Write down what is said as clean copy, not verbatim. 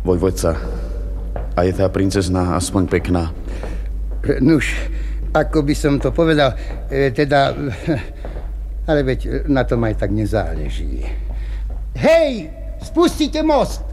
Vojvodca, a je tá princezna aspoň pekná? Nuž, ako by som to povedal, teda... Ale veď na tom aj tak nezáleží. Hej, spustite most!